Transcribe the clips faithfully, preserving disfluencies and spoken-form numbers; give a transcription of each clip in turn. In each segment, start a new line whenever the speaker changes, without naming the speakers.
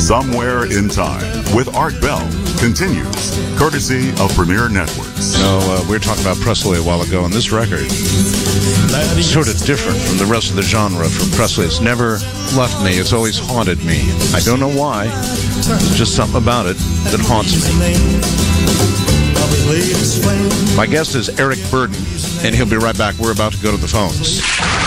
Somewhere in Time with Art Bell continues, courtesy of Premier Networks.
You know, uh, we were talking about Presley a while ago, and this record is sort of different from the rest of the genre from Presley. It's never left me. It's always haunted me. I don't know why. There's just something about it that haunts me. My guest is Eric Burdon, and he'll be right back. We're about to go to the phones.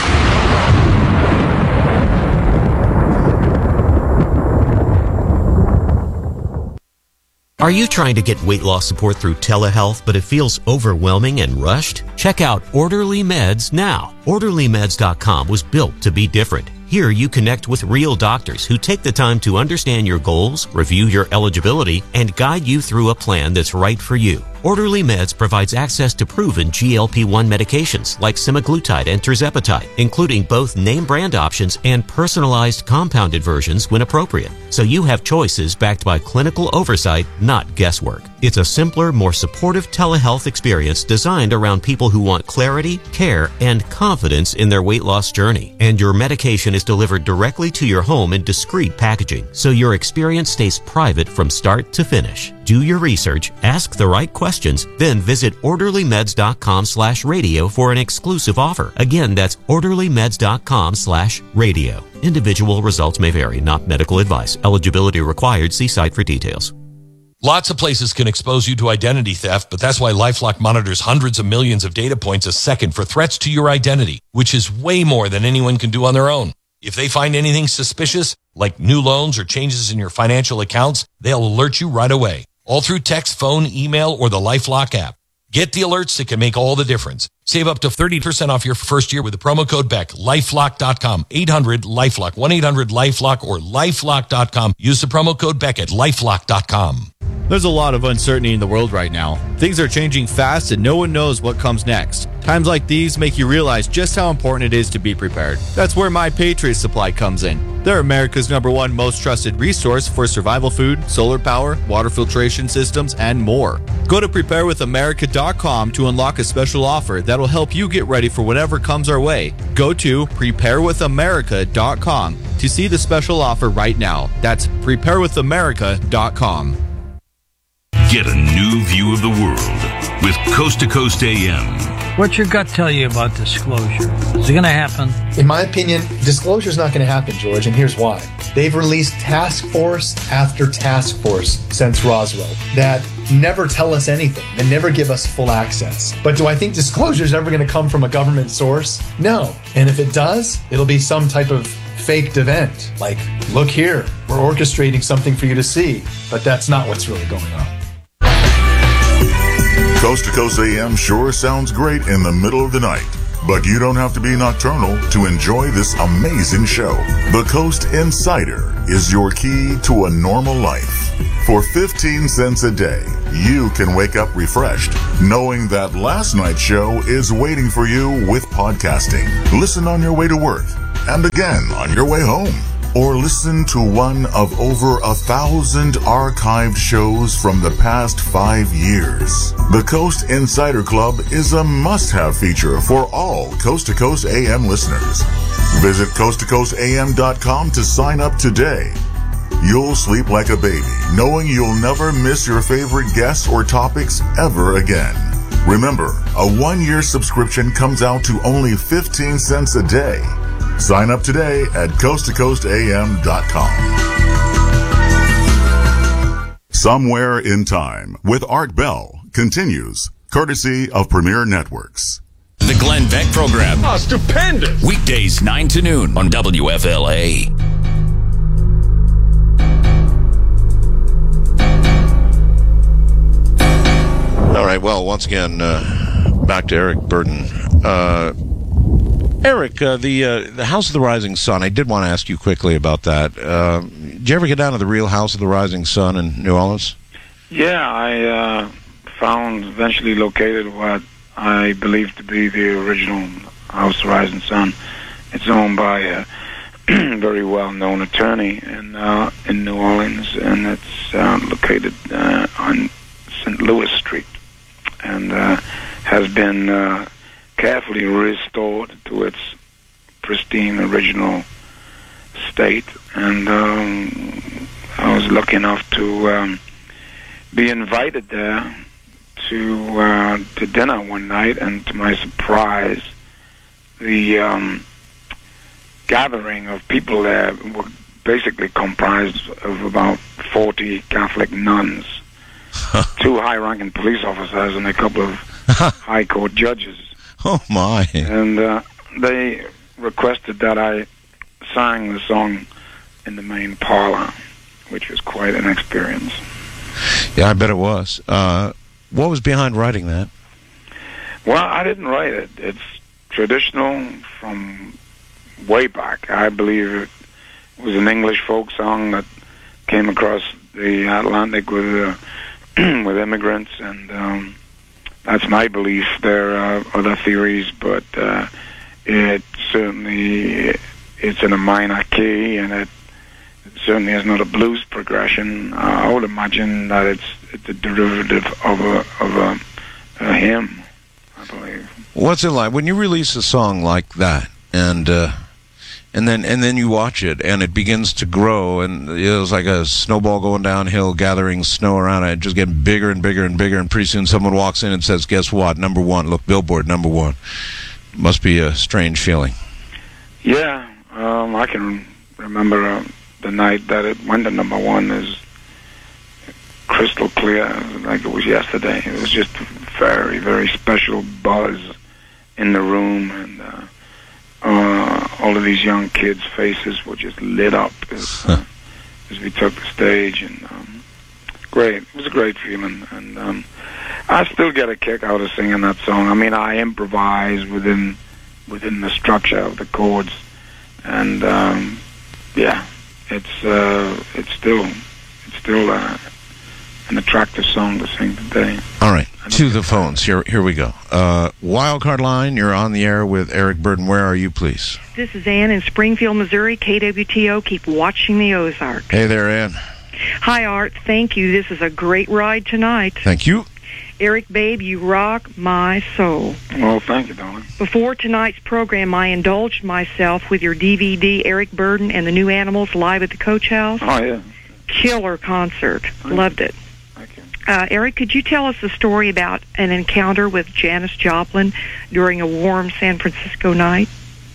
Are you trying to get weight loss support through telehealth, but it feels overwhelming and rushed? Check out Orderly Meds now. Orderly Meds dot com was built to be different. Here you connect with real doctors who take the time to understand your goals, review your eligibility, and guide you through a plan that's right for you. Orderly Meds provides access to proven G L P one medications like semaglutide and tirzepatide, including both name brand options and personalized compounded versions when appropriate. So you have choices backed by clinical oversight, not guesswork. It's a simpler, more supportive telehealth experience designed around people who want clarity, care, and confidence in their weight loss journey. And your medication is delivered directly to your home in discreet packaging, so your experience stays private from start to finish. Do your research, ask the right questions, then visit Orderly Meds dot com slash radio for an exclusive offer. Again, that's Orderly Meds dot com slash radio. Individual results may vary, not medical advice. Eligibility required. See site for details.
Lots of places can expose you to identity theft, but that's why LifeLock monitors hundreds of millions of data points a second for threats to your identity, which is way more than anyone can do on their own. If they find anything suspicious, like new loans or changes in your financial accounts, they'll alert you right away, all through text, phone, email, or the LifeLock app. Get the alerts that can make all the difference. Save up to thirty percent off your first year with the promo code Beck. LifeLock dot com, eight hundred LifeLock, one eight hundred LifeLock, or LifeLock dot com. Use the promo code Beck at LifeLock dot com.
There's a lot of uncertainty in the world right now. Things are changing fast and no one knows what comes next. Times like these make you realize just how important it is to be prepared. That's where My Patriot Supply comes in. They're America's number one most trusted resource for survival food, solar power, water filtration systems, and more. Go to prepare with america dot com to unlock a special offer that'll help you get ready for whatever comes our way. Go to prepare with america dot com to see the special offer right now. That's prepare with america dot com.
Get a new view of the world with Coast to Coast A M.
What's your gut tell you about disclosure? Is it going to happen?
In my opinion, disclosure is not going to happen, George, and here's why. They've released task force after task force since Roswell that never tell us anything. They never give us full access. But do I think disclosure is ever going to come from a government source? No. And if it does, it'll be some type of faked event. Like, look here, we're orchestrating something for you to see. But that's not what's really going on.
Coast to Coast A M sure sounds great in the middle of the night, but you don't have to be nocturnal to enjoy this amazing show. The Coast Insider is your key to a normal life. For fifteen cents a day, you can wake up refreshed, knowing that last night's show is waiting for you with podcasting. Listen on your way to work, and again on your way home. Or listen to one of over a thousand archived shows from the past five years. The Coast Insider Club is a must-have feature for all Coast to Coast A M listeners. Visit coast to coast a m dot com to sign up today. You'll sleep like a baby, knowing you'll never miss your favorite guests or topics ever again. Remember, a one-year subscription comes out to only fifteen cents a day. Sign up today at coast to coast a m dot com. Somewhere in Time with Art Bell continues, courtesy of Premier Networks.
The Glenn Beck Program.
Oh, stupendous!
Weekdays nine to noon on W F L A.
All right, well, once again, uh, back to Eric Burdon. Uh, Eric, uh, the uh, the House of the Rising Sun, I did want to ask you quickly about that. Uh, did you ever get down to the real House of the Rising Sun in New Orleans?
Yeah, I uh, found, eventually located what I believe to be the original House of the Rising Sun. It's owned by a very well-known attorney in, uh, in New Orleans, and it's uh, located uh, on Saint Louis Street, and uh, has been uh, carefully restored to its pristine original state. And um, I was lucky enough to um, be invited there to uh, to dinner one night, and to my surprise, the um, gathering of people there were basically comprised of about forty Catholic nuns, two high-ranking police officers, and a couple of high court judges.
Oh, my.
And uh, they requested that I sang the song in the main parlor, which was quite an experience.
Yeah, I bet it was. Uh, what was behind writing that?
Well, I didn't write it. It's traditional from way back. I believe it was an English folk song that came across the Atlantic with uh, with immigrants, and um, that's my belief. There are other theories, but uh, it certainly it's in a minor key, and it, it certainly is not a blues progression. Uh, I would imagine that it's it's a derivative of a of a, a hymn, I believe.
What's it like when you release a song like that, and uh, and then and then you watch it, and it begins to grow, and it's like a snowball going downhill, gathering snow around it, just getting bigger and bigger and bigger, and pretty soon someone walks in and says, "Guess what? Number one. Look, Billboard, number one." Must be a strange feeling.
Yeah, um, I can remember uh, the night that it went to number one is crystal clear, like it was yesterday. It was just a very, very special buzz in the room, and uh, uh, all of these young kids' faces were just lit up as, uh, as we took the stage, and um, great. It was a great feeling, and um, I still get a kick out of singing that song. I mean, I improvise within within the structure of the chords, and um, yeah, it's uh, it's still it's still uh, an attractive song to sing today.
All right, to the phones. Here, here we go. Uh, Wildcard line. You're on the air with Eric Burden. Where are you, please?
This is Ann in Springfield, Missouri. K W T O. Keep watching the Ozarks.
Hey there, Ann.
Hi, Art. Thank you. This is a great ride tonight.
Thank you.
Eric, babe, you rock my soul.
Well, thank you, darling.
Before tonight's program, I indulged myself with your D V D, Eric Burden and the New Animals, live at the Coach House.
Oh, yeah.
Killer concert.
Thank
Loved it.
Thank you.
Uh, Eric, could you tell us the story about an encounter with Janis Joplin during a warm San Francisco night?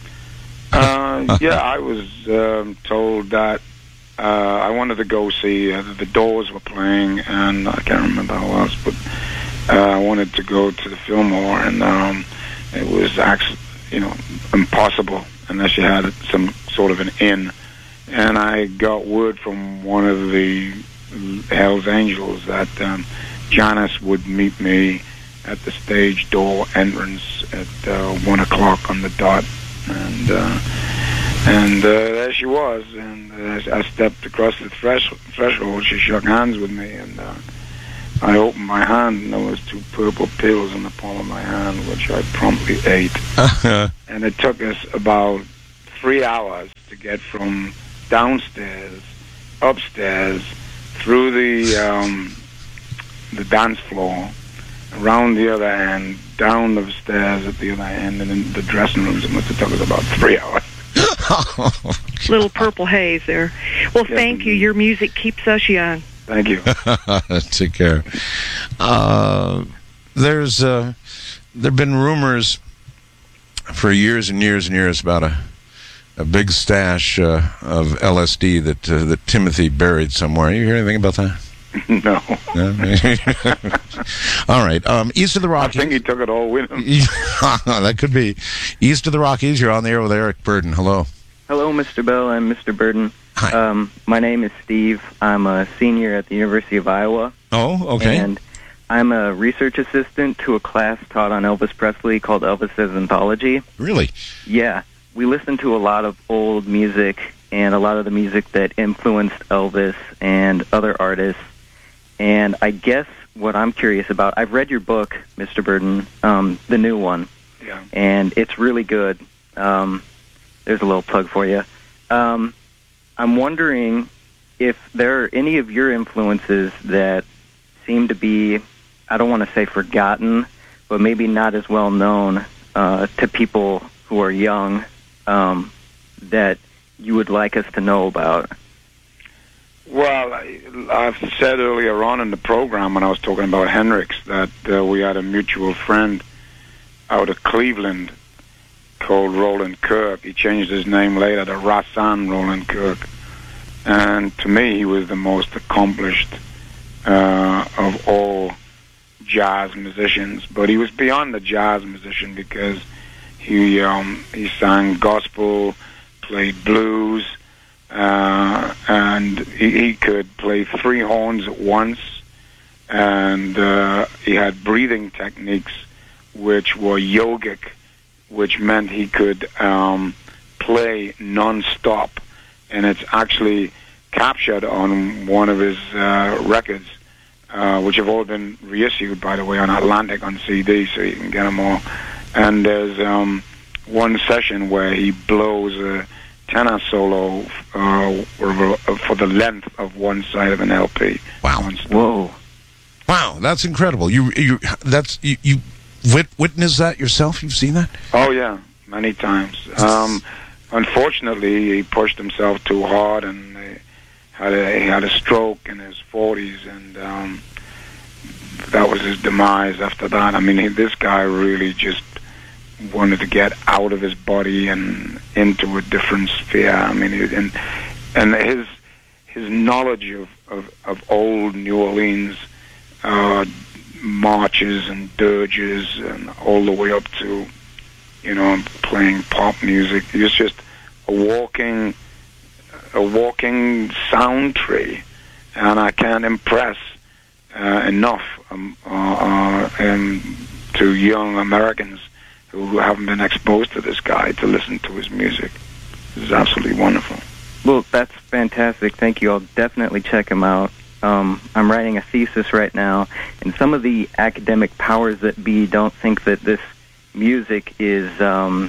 Uh, yeah, I was um, told that uh, I wanted to go see, uh, the Doors were playing, and I can't remember who else, but uh, I wanted to go to the Fillmore, and um, it was actually, you know, impossible unless you had some sort of an in. And I got word from one of the Hells Angels that um, Janis would meet me at the stage door entrance at uh, one o'clock on the dot, and uh, and uh, there she was. And uh, I stepped across the thresh- threshold. She shook hands with me, and uh, I opened my hand, and there was two purple pills in the palm of my hand, which I promptly ate. And it took us about three hours to get from downstairs, upstairs, through the um, the dance floor, around the other end, down the stairs at the other end, and in the dressing rooms. It must have took us about three hours.
Little purple haze there. Well,
Yes,
thank you.
indeed.
Your music keeps us young.
Thank you.
Take care. Uh, there's uh, there've been rumors for years and years and years about a a big stash uh, of L S D that uh, that Timothy buried somewhere. You hear anything about that?
No.
No? All right. Um, east of the
I
Rockies.
think he took it all with him.
That could be. East of the Rockies, you're on the air with Eric Burden. Hello.
Hello, Mister Bell and Mister Burden.
Hi.
Um, my name is Steve. I'm a senior at the University of Iowa.
Oh, okay.
And I'm a research assistant to a class taught on Elvis Presley called Elvis's Anthology.
Really?
Yeah. We listen to a lot of old music and a lot of the music that influenced Elvis and other artists. And I guess what I'm curious about, I've read your book, Mister Burden, um, the new one.
Yeah.
And it's really good. Um, there's a little plug for you. Um, I'm wondering if there are any of your influences that seem to be, I don't want to say forgotten, but maybe not as well known uh, to people who are young, um, that you would like us to know about.
Well, I- I've said earlier on in the program when I was talking about Hendrix that uh, we had a mutual friend out of Cleveland called Roland Kirk. He changed his name later to Rahsaan Roland Kirk. And to me, he was the most accomplished uh, of all jazz musicians. But he was beyond the jazz musician because he um, he sang gospel, played blues, uh, and he, he could play three horns at once. And uh, he had breathing techniques which were yogic, which meant he could um, play non-stop. And it's actually captured on one of his uh, records, uh, which have all been reissued, by the way, on Atlantic on C D, so you can get them all. And there's um, one session where he blows a tenor solo uh, for the length of one side of an L P.
Wow!
Whoa!
Wow, that's incredible. You you that's you, you wit- witnessed that yourself? You've seen that?
Oh yeah, many times. Um, unfortunately, he pushed himself too hard, and he had a, he had a stroke in his forties, and um, that was his demise. After that, I mean, he, this guy really just wanted to get out of his body and into a different sphere. I mean, he, and and his his knowledge of, of, of old New Orleans uh, marches and dirges, and all the way up to, you know, playing pop music. He was just a walking, a walking sound tree, and I can't impress uh, enough um, uh, uh, um, to young Americans who haven't been exposed to this guy to listen to his music. This is absolutely wonderful.
Well, that's fantastic. Thank you. I'll definitely check him out. Um, I'm writing a thesis right now, and some of the academic powers that be don't think that this music is um,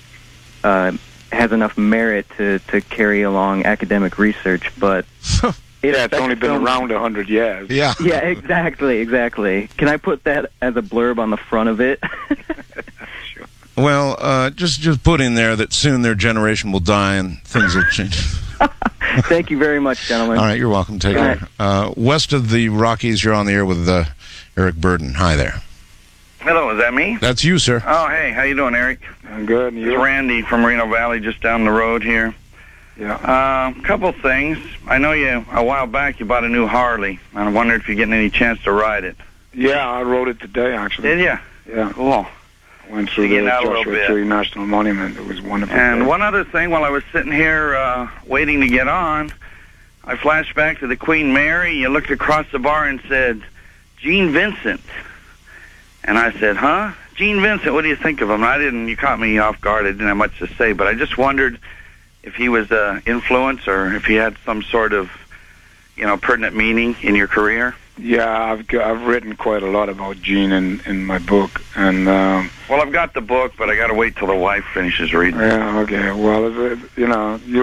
uh, has enough merit to, to carry along academic research, but it
yeah, it's only been
some...
around a hundred years.
Yeah,
yeah, exactly, exactly. Can I put that as a blurb on the front of it?
Sure.
Well, uh, just just put in there that soon their generation will die and things will change.
Thank you very much, gentlemen.
All right, you're welcome. Take
All
care.
right.
Uh, west of the Rockies, you're on the air with uh, Eric Burden. Hi there.
Hello, is that me?
That's you, sir.
Oh, hey, how you doing, Eric?
I'm good. And
It's
you?
Randy from Reno Valley, just down the road here.
Yeah.
A uh, couple things. I know you, a while back, you bought a new Harley, and I wondered if you're getting any chance to ride it.
Yeah, I rode it today, actually.
Did you?
Yeah.
Cool.
Went through
Getting
the
out a little
Joshua
bit.
Tree National Monument. It was wonderful.
And
day.
one other thing, while I was sitting here uh, waiting to get on, I flashed back to the Queen Mary. You looked across the bar and said, Gene Vincent. And I said, huh? Gene Vincent, what do you think of him? I didn't, you caught me off guard. I didn't have much to say, but I just wondered if he was an influence or if he had some sort of, you know, pertinent meaning in your career.
Yeah, I've got, I've written quite a lot about Gene in, in my book, and um,
Well, I've got the book, but I got to wait till the wife finishes reading it.
yeah, okay. Well, if it, you know, you